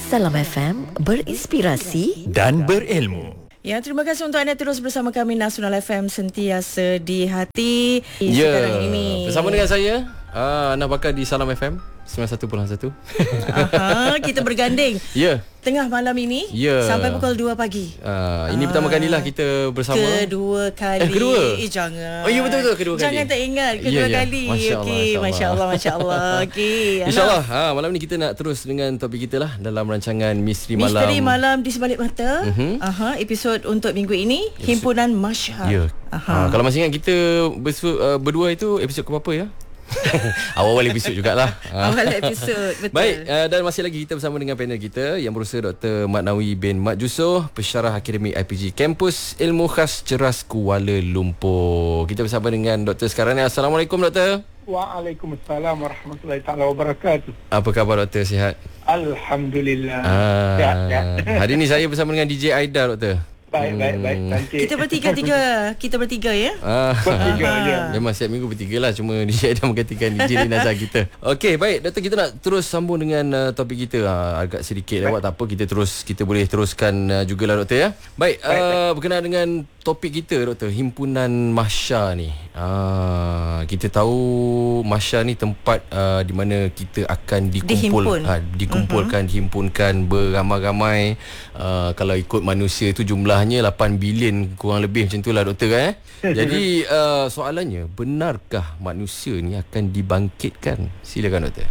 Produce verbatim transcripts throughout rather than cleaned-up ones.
Salam F M, berinspirasi dan berilmu. Ya, terima kasih untuk anda terus bersama kami Nasional F M, sentiasa di hati. Ya, Sekarang ini bersama dengan saya uh, Anas Bakar di Salam F M sembilan puluh satu perpuluhan satu. Aha, kita berganding. Ya. Tengah malam ini Ya. sampai pukul dua pagi. Uh, ini ah. pertama kalilah kita bersama. Kedua kali. Eh, kedua? Eh, jangan. Oh, ya betul-betul kedua kali. Jangan tak ingat kedua ya, ya. kali. Masya-Allah, Okey, masya-Allah, masya-Allah. Okey. InsyaAllah ha, malam ni kita nak terus dengan topik kita lah dalam rancangan Misteri Malam. Misteri Malam di Sebalik Mata. uh-huh. Aha, episod untuk minggu ini Himpunan Masyhad. Ya. Aha. Ha, kalau masih ingat kita bersu, uh, berdua itu episod ke berapa ya? Awal-awal episod jugalah. Awal episod, betul. Baik, uh, dan masih lagi kita bersama dengan panel kita yang berusaha Doktor Mat Nawi bin Mat Jusoh, Pensyarah Akademik I P G Kampus Ilmu Khas Ceras Kuala Lumpur. Kita bersama dengan doktor sekarang ni. Assalamualaikum doktor. Waalaikumsalam warahmatullahi taala wabarakatuh. Apa khabar doktor, sihat? Alhamdulillah. Ah, Sihat, sihat. Hari ni saya bersama dengan D J Aida doktor. Baik, baik, baik. Cantik. Kita bertiga-tiga. Kita bertiga ya. Ah, Bertiga je. Memang setiap minggu bertiga lah. Cuma D J Aida menggantikan D J Nazar kita. Okey, baik doktor, kita nak terus sambung dengan uh, topik kita. uh, Agak sedikit lewat, tak apa. Kita terus Kita boleh teruskan uh, jugalah doktor ya. Baik, Baik, uh, berkenaan dengan topik kita doktor, Himpunan Mahsyar ni. uh, Kita tahu Mahsyar ni tempat uh, di mana kita akan dikumpul, Dihimpun. uh, Dikumpulkan, uh-huh. dihimpunkan beramai-ramai. uh, Kalau ikut manusia tu jumlahnya lapan bilion kurang lebih, macam tu lah doktor kan eh? Jadi uh, soalannya, benarkah manusia ni akan dibangkitkan? Silakan doktor.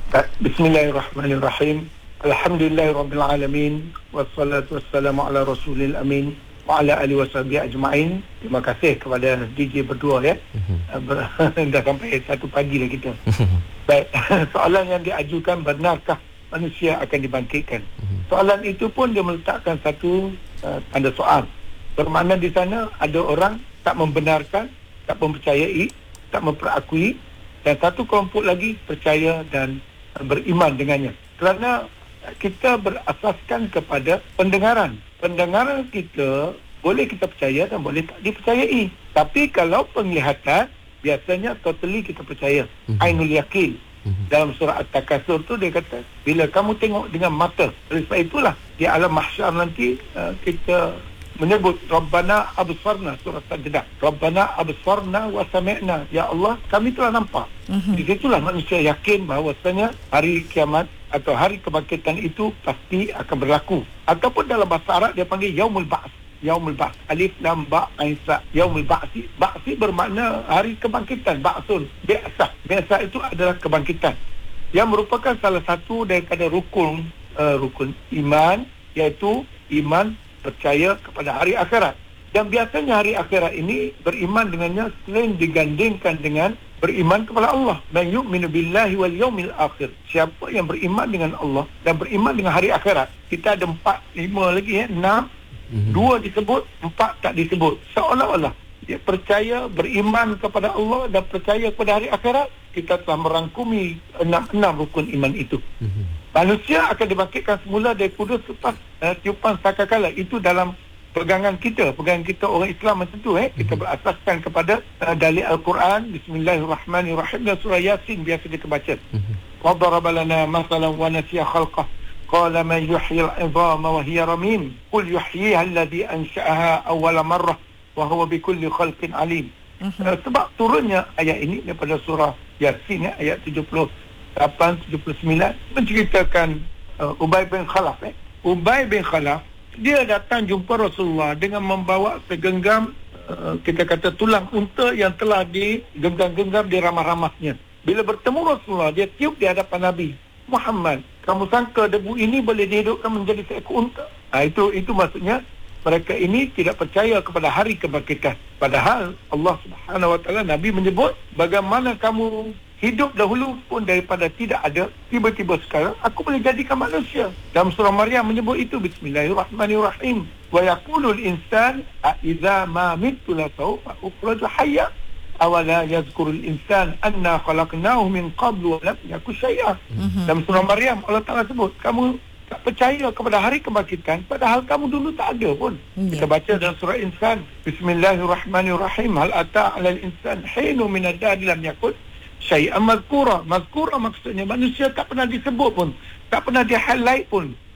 Bismillahirrahmanirrahim. Alhamdulillahirabbil alamin wassalatu wassalamu ala rasulil amin wa ala alihi washabihi ajma'in. Terima kasih kepada D J berdua ya. Uh-huh. Dah sampai satu pagi lah kita. Baik, soalan yang diajukan, benarkah manusia akan dibangkitkan? Uh-huh. Soalan itu pun dia meletakkan satu uh, tanda soal. Bermakna di sana ada orang tak membenarkan, tak mempercayai, tak memperakui, dan satu kelompok lagi percaya dan uh, beriman dengannya. Kerana kita berasaskan kepada pendengaran. Pendengaran kita boleh kita percaya dan boleh tak dipercayai. Tapi kalau penglihatan, biasanya totally kita percaya. Mm-hmm. Ainul yakin. Mm-hmm. Dalam surah At-Takasur tu dia kata, bila kamu tengok dengan mata. Oleh sebab itulah di alam mahsyar nanti uh, kita menyebut Rabbana absarna, surah Sajdah. Rabbana absarna wa sami'na. Ya Allah, kami telah nampak. Mm-hmm. Di situlah manusia yakin bahawasanya hari kiamat atau hari kebangkitan itu pasti akan berlaku. Ataupun dalam bahasa Arab dia panggil Yaumul Ba'ts. Yaumul Ba'ts. Alif Lam Ba Ain Sa. Yaumul Ba'si. Ba'si bermakna hari kebangkitan. Ba'sun. Bi'sah. Bi'sah itu adalah kebangkitan. Yang merupakan salah satu daripada rukun uh, rukun iman, iaitu iman percaya kepada hari akhirat. Dan biasanya hari akhirat ini beriman dengannya selain digandingkan dengan beriman kepada Allah. Man yu'minu billahi wal yaumil akhir. Siapa yang beriman dengan Allah dan beriman dengan hari akhirat. Kita ada empat, lima lagi ya, enam. Mm-hmm. Dua disebut, empat tak disebut. Seolah-olah dia percaya, beriman kepada Allah dan percaya kepada hari akhirat. Kita telah merangkumi enam-enam rukun iman itu. Mm-hmm. Manusia akan dibangkitkan semula dari kudus selepas uh, tiupan sangkakala. Itu dalam pegangan kita, pegangan kita orang Islam macam tu eh. Kita berasaskan kepada uh, dalil Al-Quran. Bismillahirrahmanirrahim. Dan surah Yasin biasa kita baca. Wa daraba lana masalan wa nasiya khalqah. Qala man yuhyi al-'idhama wa hiya ramim. Qul yuhyiha alladhi ansha'aha awwala marrah wa huwa bikulli khalqin alim. Uh, sebab turunnya ayat ini daripada surah Yasin eh, ayat tujuh puluh lapan tujuh puluh sembilan menceritakan uh, Ubay bin Khalaf eh. Ubay bin Khalaf dia datang jumpa Rasulullah dengan membawa segenggam uh, kita kata tulang unta yang telah digenggam-genggam di ramah-ramahnya. Bila bertemu Rasulullah, dia tiup di hadapan Nabi. Muhammad, kamu sangka debu ini boleh dihidupkan menjadi seekor unta? Ha, itu itu maksudnya mereka ini tidak percaya kepada hari kebangkitan. Padahal Allah Subhanahu Wa Taala, Nabi menyebut, bagaimana kamu hidup dahulu pun daripada tidak ada, tiba-tiba sekarang aku boleh jadikan manusia. Dalam surah Maryam menyebut itu. Bismillahirrahmanirrahim. Wa yaqulul insan a idza ma mittu la sawfa ukhraju hayya awala yazkurul insan anna khalaqnahu min qablu wa lam yakun syai'a. Mm-hmm. Dalam surah Maryam Allah Taala sebut, kamu tak percaya kepada hari kebangkitan padahal kamu dulu tak ada pun. Yeah. Kita baca dalam surah Insan, Bismillahirrahmanirrahim. Hal ata 'alal insan hinu min ad-dahr lam yakun syai'an mazkura. Mazkura maksudnya manusia tak pernah disebut pun, tak pernah di-highlight pun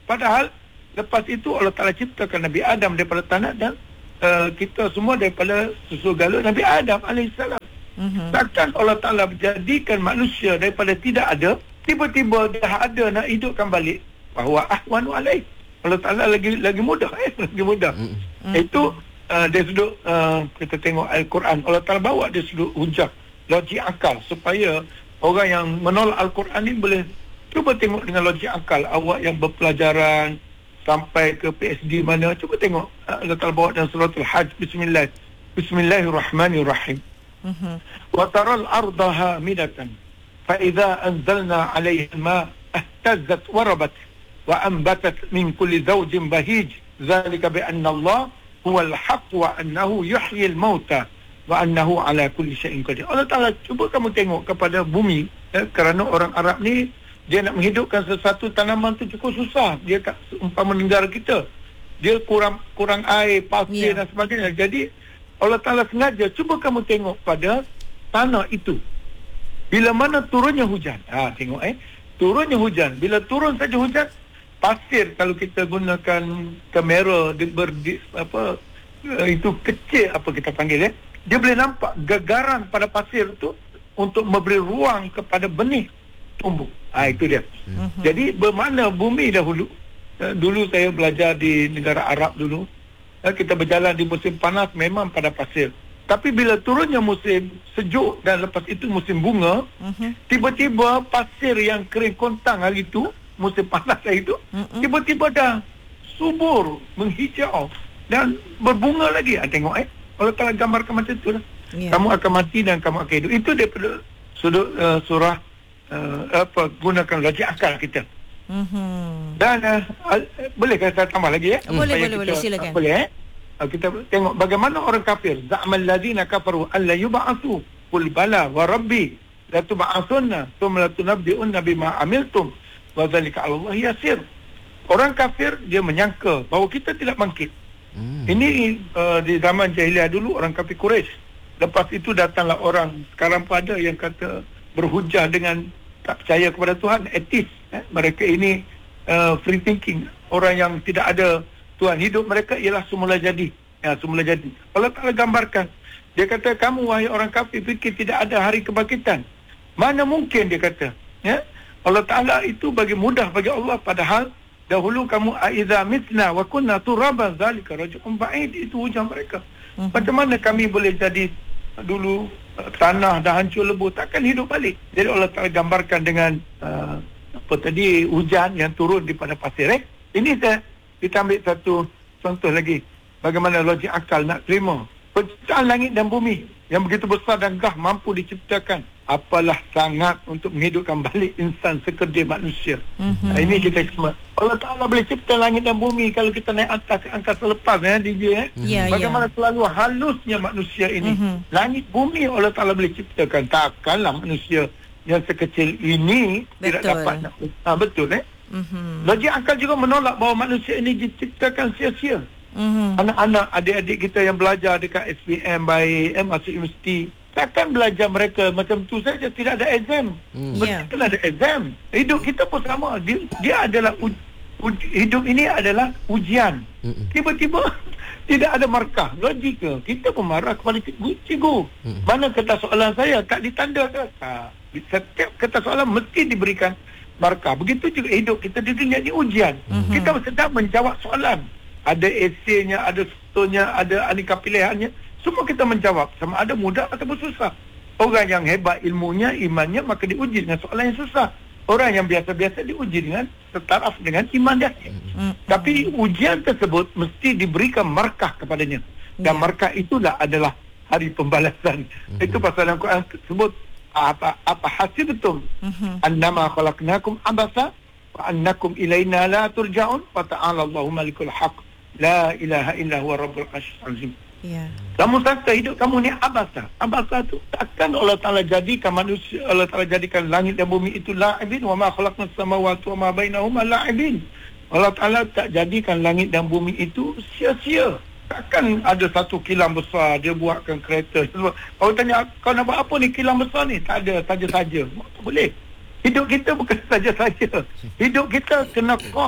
Padahal lepas itu Allah Ta'ala ciptakan Nabi Adam daripada tanah dan uh, kita semua daripada susu galut Nabi Adam alaihissalam. Mm-hmm. Takkan Allah Ta'ala menjadikan manusia daripada tidak ada, tiba-tiba dah ada nak hidupkan balik, bahawa ahwanu alaih. Allah Ta'ala lagi lagi mudah eh? lagi mudah. Mm-hmm. Itu uh, dari sudut uh, kita tengok Al-Quran, Allah Ta'ala bawa dari sudut hujah, logik akal, supaya orang yang menolak Al-Quran ni boleh cuba tengok dengan logik akal. Awak yang berpelajaran sampai ke P H D mana, cuba tengok Allah Ta'ala bawa dalam suratul Hajj, Bismillah Bismillahirrahmanirrahim. uh-huh. Wa taral ardaha midatan fa idza anzalna 'alayha ma ihtazzat wa rabat wa anbatat min kulli zawjin bahij zalika bi anna Allah huwal haqq wa annahu yuhyil mauta wa annahu ala kulli syai'in qadir. Allah Ta'ala cuba kamu tengok kepada bumi, eh, kerana orang Arab ni dia nak menghidupkan sesuatu tanaman tu cukup susah. Dia tak umpama negara kita, dia kurang kurang air, pasir, yeah, dan sebagainya. Jadi Allah Ta'ala sengaja cuba kamu tengok pada tanah itu. Bila mana turunnya hujan, ha, tengok eh turunnya hujan, bila turun saja hujan, pasir, kalau kita gunakan kamera di, berdi, apa uh, itu kecil, apa kita panggil eh, dia boleh nampak gegaran pada pasir tu untuk memberi ruang kepada benih tumbuh. Ah, itu dia. Hmm. Jadi bermakna bumi dahulu, uh, dulu saya belajar di negara Arab dulu, uh, kita berjalan di musim panas memang pada pasir. Tapi bila turunnya musim sejuk dan lepas itu musim bunga, uh-huh, tiba-tiba pasir yang kering kontang hari itu, musim panas hari itu, uh-uh, tiba-tiba dah subur, menghijau dan berbunga lagi. Ah, tengok eh, Allah Ta'ala gambarkan macam tu lah. Yeah. Kamu akan mati dan kamu akan hidup. Itu daripada sudut uh, surah Uh, apa gunakan logik akal kita. Mm-hmm. Dan uh, uh, boleh saya tambah lagi ya? Boleh, boleh, boleh, silakan. Uh, boleh eh? Uh, kita tengok bagaimana orang kafir. Za'amal ladzina kafaru alla yub'atsu qul bala wa rabbi la tub'atsunna thumma la tunabbi'unna bima amiltum wa dzalika 'ala Allah yasir. Orang kafir dia menyangka bahawa kita tidak bangkit. Mm. Ini uh, di zaman jahiliah dulu, orang kafir Quraisy. Lepas itu datanglah orang, sekarang pun ada yang kata berhujah dengan tak percaya kepada Tuhan, ateis. Eh? Mereka ini uh, free thinking, orang yang tidak ada Tuhan. Hidup mereka ialah semula jadi. Ya, semula jadi. Allah Ta'ala gambarkan. Dia kata, kamu wahai orang kafir fikir tidak ada hari kebangkitan. Mana mungkin, dia kata. Ya? Allah Ta'ala itu bagi mudah bagi Allah, padahal dahulu kamu aiza mitna wa kunna turaban zalika rajulun ba'id. Itu hujah mereka. Uh-huh. Macam mana kami boleh jadi dulu tanah dah hancur lebur, takkan hidup balik. Jadi Allah Ta'ala gambarkan dengan uh, apa tadi, hujan yang turun daripada pasir. Eh? Ini saya, kita ambil satu contoh lagi, bagaimana logik akal nak terima penciptaan langit dan bumi yang begitu besar dan gah mampu diciptakan. Apalah sangat untuk menghidupkan balik insan sekedar manusia. Mm-hmm. Nah, ini kita semua. Allah Ta'ala boleh cipta langit dan bumi. Kalau kita naik atas angkasa lepas eh, D J eh. Yeah, bagaimana yeah. selalu halusnya manusia ini. Mm-hmm. Langit bumi Allah Ta'ala boleh ciptakan. Takkanlah manusia yang sekecil ini betul. Tidak dapat nak. Ha, betul eh. Mm-hmm. Logik akal juga menolak bahawa manusia ini diciptakan sia-sia. Mm-hmm. Anak-anak, adik-adik kita yang belajar dekat S P M baik, eh, masuk universiti, takkan belajar mereka macam tu saja, tidak ada exam. Hmm. Mesti yeah. ada exam. Hidup kita pun sama. Dia, dia adalah uj, uj, hidup ini adalah ujian. Hmm. Tiba-tiba tidak ada markah. Logika. Kita pun marah kepada cikgu. cikgu. Hmm. Mana kertas soalan saya tak ditandakan. Ha, setiap kertas soalan mesti diberikan markah. Begitu juga hidup kita di dunia ini ujian. Hmm. Kita sedang menjawab soalan. Ada eseinya, ada stonya, ada aneka pilihannya. Semua kita menjawab, sama ada mudah ataupun susah. Orang yang hebat ilmunya, imannya, maka diuji dengan soalan yang susah. Orang yang biasa-biasa diuji dengan setaraf dengan iman dia. Mm-hmm. Tapi ujian tersebut mesti diberikan markah kepadanya. Dan yeah. markah itulah adalah hari pembalasan. Mm-hmm. Itu pasal yang Quran sebut, apa apa hasibtum mm-hmm. annama khalaqnakum abasa wa annakum ilaina la turja'un wa ta'ala Allahu malikul haq la ilaha illa huwa rabbul arsyil azim. Ya. Kamu sangka hidup kamu ni abasa. Abasa tu takkan Allah Ta'ala jadikan manusia, Allah Ta'ala jadikan langit dan bumi itu la'ibin. Wa ma khalaqnas samawati wa ma bainahuma la'ibin. Allah Ta'ala tak jadikan langit dan bumi itu sia-sia. Takkan ada satu kilang besar dia buatkan kereta. Kalau tanya, kau nak buat apa ni kilang besar ni? Tak ada, saja-saja. Tak boleh. Hidup kita bukan saja-saja. Hidup kita kena kos.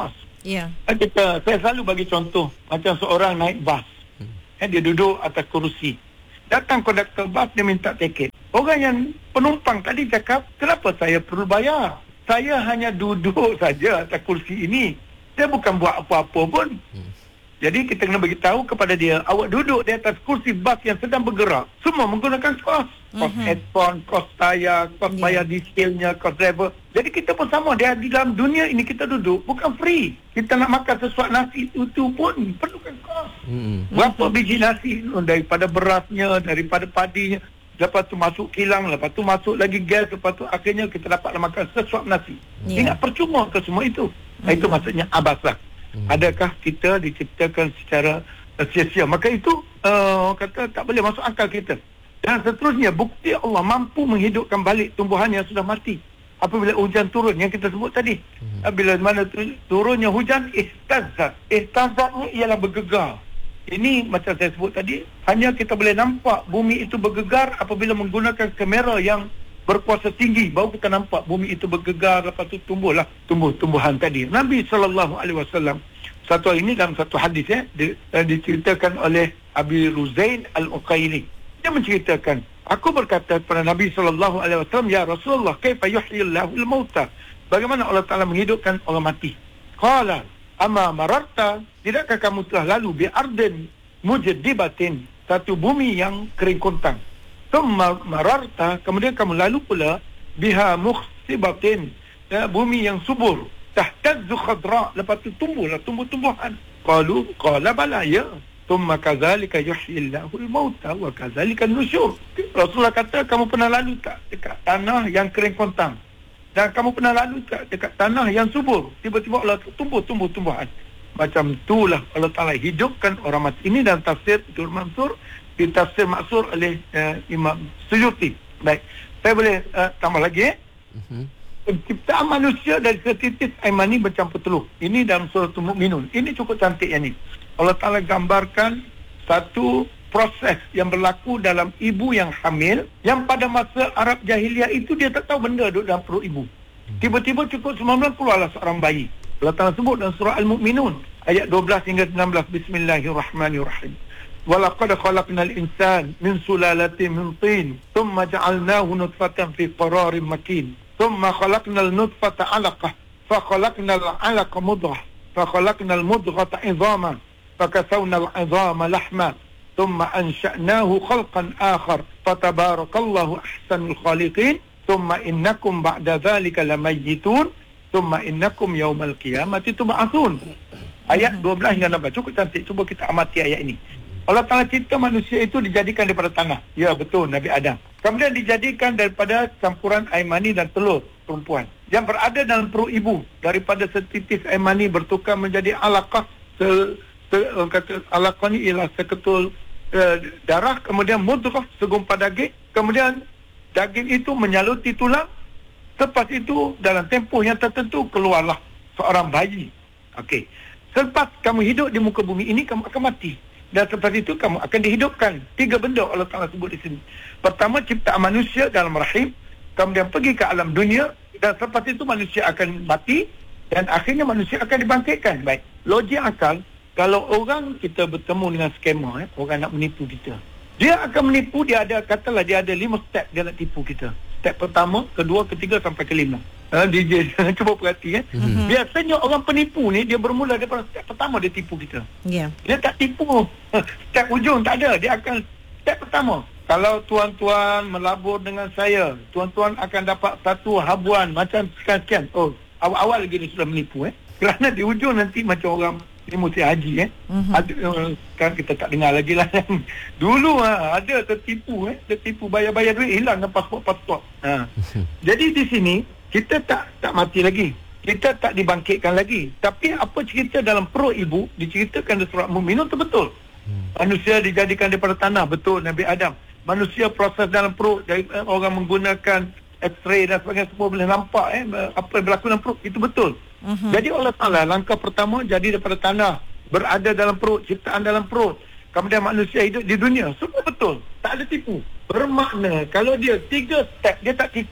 Ya. Eh, Kita, saya selalu bagi contoh macam seorang naik bas. Eh, dia duduk atas kerusi. Datang konduktor bas, dia minta tiket. Orang yang penumpang tadi cakap, kenapa saya perlu bayar? Saya hanya duduk saja atas kursi ini. Saya bukan buat apa-apa pun. Hmm. Jadi kita kena beritahu kepada dia, awak duduk di atas kursi bas yang sedang bergerak. Semua menggunakan kos. Kos uh-huh. headphone, kos tayar, kos yeah. bayar dieselnya, kos driver. Jadi kita pun sama. Dia di dalam dunia ini kita duduk, bukan free. Kita nak makan sesuatu nasi itu pun perlukan kos. Hmm. Berapa biji nasi daripada berasnya, daripada padinya. Lepas tu masuk kilang, lepas tu masuk lagi gas, lepas tu akhirnya kita dapat makan sesuap nasi. Yeah. Ingat percuma ke semua itu? Mm-hmm. Itu maksudnya abasah. Mm-hmm. Adakah kita diciptakan secara uh, sia-sia? Maka itu uh, kata tak boleh masuk akal kita. Dan seterusnya, bukti Allah mampu menghidupkan balik tumbuhan yang sudah mati. Apabila hujan turun yang kita sebut tadi. Mm-hmm. Bila mana turunnya hujan, ihtazat. Ihtazatnya ialah bergegar. Ini macam saya sebut tadi, hanya kita boleh nampak bumi itu bergegar apabila menggunakan kamera yang berkuasa tinggi. Baru kita nampak bumi itu bergegar, lepas itu tumbuhlah tumbuh-tumbuhan tadi. Nabi sallallahu alaihi wasallam satu hari ini dalam satu hadis eh, di, uh, diceritakan oleh Abi Ruzain Al-Uqaili. Dia menceritakan, aku berkata kepada Nabi sallallahu alaihi wasallam, ya Rasulullah, kaifa yuhyillahu al-mauta? Bagaimana Allah Taala menghidupkan orang mati? Qala amma mararta, tidakkah kamu telah lalu bi ardin mujaddibatin, satu bumi yang kering kontang. Thumma mararta, kemudian kamu lalu pula biha mukhsibatin, ya, bumi yang subur. Tahtazzu khadra, lepas tu tumbuhlah tumbuh-tumbuhan. Qalu qala bala ya. Thumma kadzalika yuhyillahu al-mauta wa kadzalika an-nusyur. Rasulullah kata, kamu pernah lalu tak dekat tanah yang kering kontang? Dan kamu pernah lalu tak dekat tanah yang subur? Tiba-tiba Allah tumbuh-tumbuh-tumbuhan. Macam itulah Allah Ta'ala hidupkan orang mati. Ini dalam tafsir Dur Mansur, di tafsir maksur oleh uh, Imam Suyuti. Baik, saya boleh uh, tambah lagi eh? Uh-huh. Penciptaan manusia dari setitis air mani bercampur telur. Ini dalam surah Al-Mu'minun. Ini cukup cantik yang ini. Allah Ta'ala gambarkan satu proses yang berlaku dalam ibu yang hamil, yang pada masa Arab Jahiliah itu dia tak tahu benda duduk dalam perut ibu. Tiba-tiba cukup sembilan bulan keluarlah seorang bayi. Allah Ta'ala sebut dalam surah Al-Mu'minun ayat dua belas hingga enam belas. Bismillahirrahmanirrahim. Walaqad khalaqnal insan min sulalatin min tin, thumma ja'alnahu nutfatan fi qararin makin, thumma khalaqnal nutfata 'alaqah, fa khalaqnal 'alaqa mudghah, fa khalaqnal mudghata 'idhaman, fa kasawnal 'idhama lahma, ثم أنشأناه خلقا آخر فتبارك الله أحسن الخالقين ثم إنكم بعد ذلك لميتون ثم إنكم يوم القيامة تبعثون. Ayat dua belas hingga enam belas cukup cantik. Cuba kita amati ayat ini. Allah Ta'ala cipta manusia itu dijadikan daripada tanah. Ya betul, Nabi Adam. Kemudian dijadikan daripada campuran air mani dan telur perempuan yang berada dalam perut ibu. Daripada setitis air mani bertukar menjadi alaqah. Se, se, kata alaqah ni ialah seketul Uh, darah, kemudian mudghah, segumpal daging, kemudian daging itu menyaluti tulang. Selepas itu dalam tempoh yang tertentu keluarlah seorang bayi. Okey. Selepas kamu hidup di muka bumi ini, kamu akan mati. Dan selepas itu kamu akan dihidupkan. Tiga benda Allah Ta'ala sebut di sini. Pertama, ciptaan manusia dalam rahim, kemudian pergi ke alam dunia, dan selepas itu manusia akan mati, dan akhirnya manusia akan dibangkitkan. Baik, logik akal. Kalau orang kita bertemu dengan skema, eh, orang nak menipu kita, dia akan menipu, dia ada, katalah dia ada lima step dia nak tipu kita. Step pertama, kedua, ketiga sampai kelima. Ha, D J, cuba perhati. Eh. Mm-hmm. Biasanya orang penipu ni, dia bermula daripada step pertama dia tipu kita. Yeah. Dia tak tipu step ujung, tak ada. Dia akan step pertama. Kalau tuan-tuan melabur dengan saya, tuan-tuan akan dapat satu habuan macam sekian-sekian. Oh, awal-awal lagi ni sudah menipu. Eh. Kerana di ujung nanti macam orang ini mesti haji eh. Uh-huh. Ada, kan kita tak dengar lagi lah. Dulu ha, ada tertipu eh, tertipu bayar-bayar duit, hilangkan pasport-pasport. Ha. Jadi di sini kita tak tak mati lagi. Kita tak dibangkitkan lagi. Tapi apa cerita dalam perut ibu diceritakan dalam surah Al-Mu'minun itu betul. Hmm. Manusia dijadikan daripada tanah, betul Nabi Adam. Manusia proses dalam perut, dari, eh, orang menggunakan X-ray dan sebagainya, semua boleh nampak eh, apa yang berlaku dalam perut, itu betul. Uh-huh. Jadi Allah Ta'ala langkah pertama jadi daripada tanah, berada dalam perut, ciptaan dalam perut, kemudian manusia hidup di dunia, semua betul, tak ada tipu. Bermakna kalau dia tiga step dia tak tipu,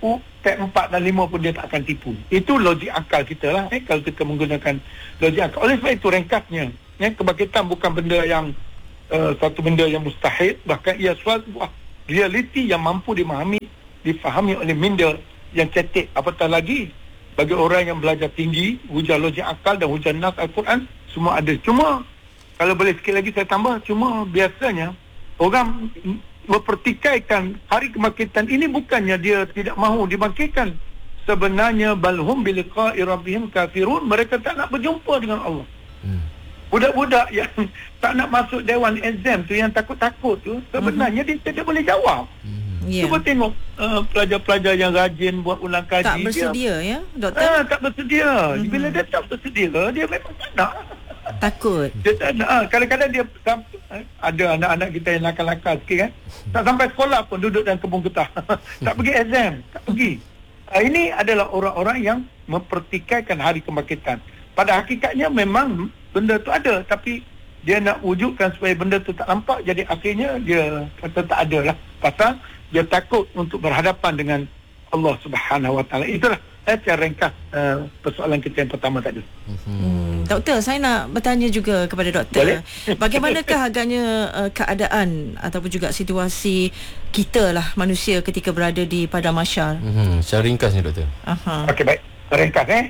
step empat dan lima pun dia tak akan tipu. Itu logik akal kita lah, eh, kalau kita menggunakan logik akal. Oleh sebab itu ringkasnya, eh, kebangkitan bukan benda yang uh, satu benda yang mustahil, bahkan ia suatu realiti yang mampu dimahami, difahami oleh minda yang cetek. Apatah lagi bagi orang yang belajar tinggi, hujah logik akal dan hujah nas Al-Quran semua ada. Cuma kalau boleh sikit lagi saya tambah, cuma biasanya orang mempertikaikan hari kebangkitan ini bukannya dia tidak mahu dibangkitkan. Sebenarnya balhum biliqa'i rabbihim kafirun, mereka tak nak berjumpa dengan Allah. Hmm. Budak-budak yang tak nak masuk dewan exam tu, yang takut-takut tu, sebenarnya hmm. dia tidak boleh jawab. Hmm. Yeah. Cuba tengok uh, pelajar-pelajar yang rajin buat ulang kaji. Tak bersedia dia, ya, doktor? Ah, tak bersedia. Mm-hmm. Bila dia tak bersedia, dia memang tak nak. Takut. Dia tak nak. Ah, kadang-kadang dia ada anak-anak kita yang nakal-nakal sikit kan. Tak sampai sekolah pun duduk dalam kebun getah. Tak pergi exam, tak pergi. Ah, ini adalah orang-orang yang mempertikaikan hari kebangkitan. Pada hakikatnya memang benda tu ada, tapi dia nak wujudkan supaya benda tu tak nampak, jadi akhirnya dia kata tak ada lah. Pasal dia takut untuk berhadapan dengan Allah Subhanahu Wa Taala. Itulah eh, cara ringkas uh, persoalan kita yang pertama tadi. Hmm, doktor, saya nak bertanya juga kepada doktor. Boleh? Bagaimanakah agaknya uh, keadaan ataupun juga situasi kita lah manusia ketika berada di padang mahsyar? Hmm, secara ringkasnya doktor. Aha. Okey, baik. Ringkas eh.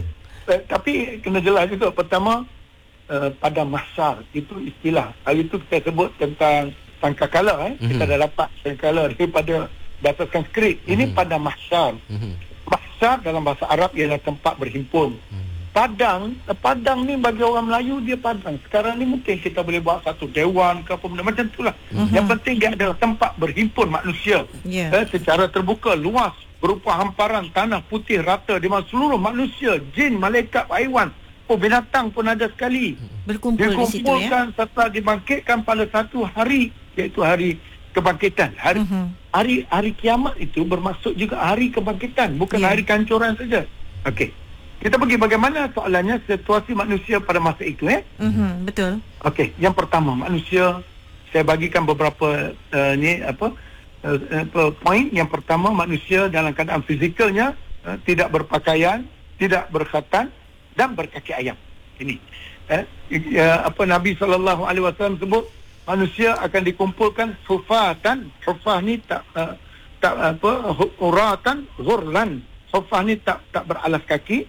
Tapi kena jelas juga. Pertama, uh, padang mahsyar itu istilah. Hari itu kita sebut tentang sangkakala, eh. Mm-hmm. Kita dah dapat sangkakala daripada bahasa Sanskrit. Mm-hmm. Ini padang mahsyar. Mm-hmm. Mahsyar dalam bahasa Arab ialah tempat berhimpun. Mm-hmm. Padang, padang ni bagi orang Melayu dia padang. Sekarang ni mungkin kita boleh buat satu dewan ke apa benda macam itulah. Mm-hmm. Yang penting dia adalah tempat berhimpun manusia. Yeah. Eh, secara terbuka, luas, berupa hamparan tanah putih rata di mana seluruh manusia, jin, malaikat, haiwan, oh binatang pun ada sekali. Berkumpul di situ, ya. Dikumpulkan serta dibangkitkan pada satu hari, iaitu hari kebangkitan. Hari uh-huh. hari hari kiamat itu bermaksud juga hari kebangkitan, bukan yeah. hari kancuran saja. Okey. Kita pergi bagaimana soalannya situasi manusia pada masa itu, eh? Uh-huh. Betul. Okey, yang pertama manusia, saya bagikan beberapa uh, ni apa uh, uh, poin. Yang pertama, manusia dalam keadaan fizikalnya uh, tidak berpakaian, tidak berkhatan dan berkaki ayam. Ini eh, ya, apa Nabi sallallahu alaihi wasallam sebut manusia akan dikumpulkan sufatan. Sufah ni tak uh, tak apa uratan ghurlan. Sufah ni tak tak beralas kaki,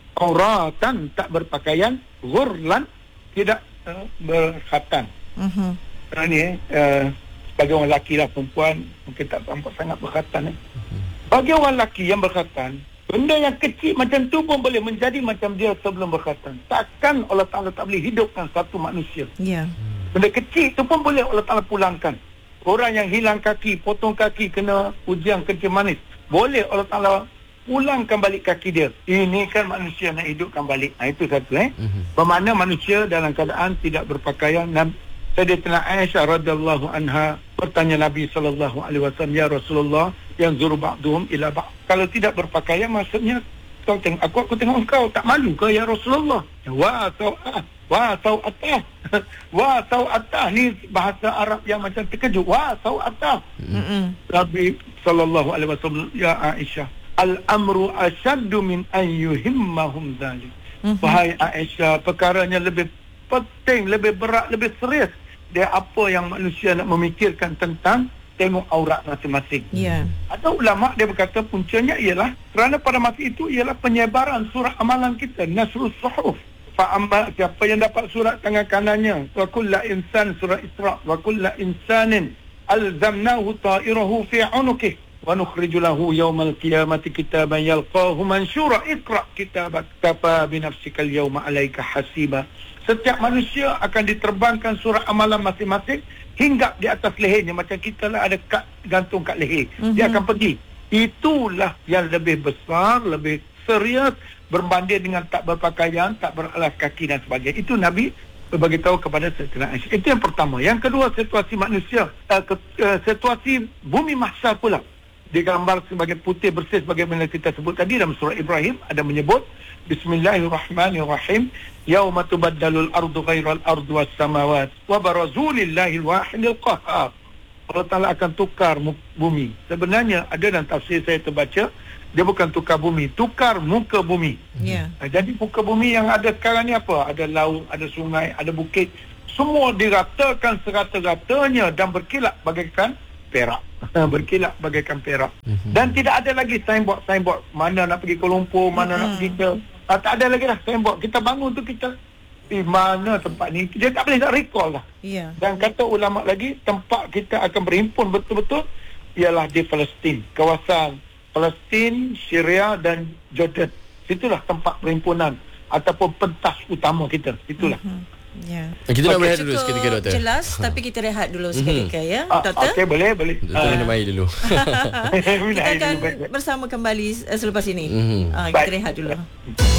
uratan tak berpakaian, ghurlan tidak uh, berkhatan. Mhm. Uh-huh. Ini uh, bagi orang lelaki lah, perempuan mungkin tak nampak sangat berkhatan, eh. Bagi orang lelaki yang berkhatan, benda yang kecil macam tu pun boleh menjadi macam dia sebelum berkhatan. Takkan Allah Ta'ala tak boleh hidupkan satu manusia. Ya. Yeah. Benda kecil tu pun boleh Allah Ta'ala pulangkan. Orang yang hilang kaki, potong kaki, kena ujian kencing manis, boleh Allah Ta'ala pulangkan balik kaki dia. Ini kan manusia nak hidupkan balik. Nah, itu satu, eh. Mm-hmm. Bermakna manusia dalam keadaan tidak berpakaian. Sayyidatina Aisyah radhiyallahu anha bertanya Nabi sallallahu alaihi wasallam, ya Rasulullah, yang zuru ba'duhum ila ba'. Kalau tidak berpakaian maksudnya kau tengok aku, aku tengok engkau, tak malu ke ya Rasulullah? Wa tau'ah, wa tau'atah. Wa tau'atah ni bahasa Arab yang macam terkejut. Wa tau'atah. Mm-hmm. Nabi sallallahu alaihi wasallam, ya Aisyah, al-amru asyaddu min an yuhimmahum dzalik. Mm-hmm. Wahai Aisyah, perkaranya lebih penting, lebih berat, lebih serius dia apa yang manusia nak memikirkan tentang tengok aurat masing-masing. Yeah. Ada ulama dia berkata puncanya ialah kerana pada masa itu ialah penyebaran surat amalan kita, nasrus suhuf. Fa amma, siapa yang dapat surat tangan kanannya, wa kullu insan, surah Isra, wa kullu insanin alzamnahu ta'irahu fi 'unuqihi wa nukhriju lahu yawmal qiyamati kitaban yalqahu mansyura. Iqra kitabak kafa bi nafsika al-yawma 'alaika hasiba. Setiap manusia akan diterbangkan surah amalan masing-masing hingga di atas lehernya. Macam kita lah ada kad gantung kat leher. Mm-hmm. Dia akan pergi. Itulah yang lebih besar, lebih serius berbanding dengan tak berpakaian, tak beralas kaki dan sebagainya. Itu Nabi beritahu kepada Sayyidatina Aisyah. Itu yang pertama. Yang kedua, situasi manusia, uh, ke, uh, situasi bumi mahsyar pula digambar sebagai putih bersih sebagaimana kita sebut tadi dalam surah Ibrahim. Ada menyebut Bismillahirrahmanirrahim, yauma tubaddalul ardu ghairal ardu was samawat wa barazu lillahil wahidil qahhar. Allah Ta'ala akan tukar bumi. Sebenarnya ada dalam tafsir saya terbaca Dia bukan tukar bumi, tukar muka bumi. Ya. Uh, jadi muka bumi yang ada sekarang ni apa? Ada laut, ada sungai, ada bukit. Semua diratakan serata-ratanya dan berkilat bagaikan perak. Berkilat bagaikan perak. Mm-hmm. Dan tidak ada lagi signboard-signboard mana nak pergi Kuala Lumpur, mana mm-hmm. nak pergi ke. Uh, tak ada lagi lah signboard. Kita bangun tu kita di mana tempat ni, dia tak boleh nak recall lah. Yeah. Dan kata ulama lagi, tempat kita akan berhimpun betul-betul ialah di Palestin, kawasan Palestin, Syria dan Jordan. Situlah tempat perhimpunan ataupun pentas utama kita. Itulah. Mm-hmm. Ya. Kita nak okay. berehat dulu seketika, Doktor. Jelas, tapi kita rehat dulu seketika ya, Ah, Doktor. Okey, boleh, boleh. Doktor minum air dulu. Kita akan bersama kembali uh, selepas ini. Mm-hmm. Uh, kita rehat dulu.